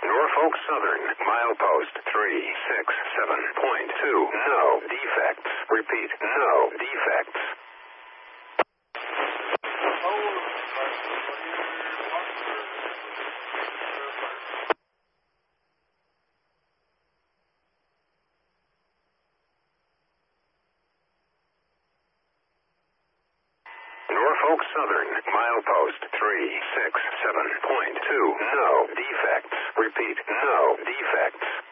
Norfolk Southern, milepost 367.2. No defects. Repeat, no defects. Norfolk Southern, milepost 367.2. No defects. Repeat, no defects.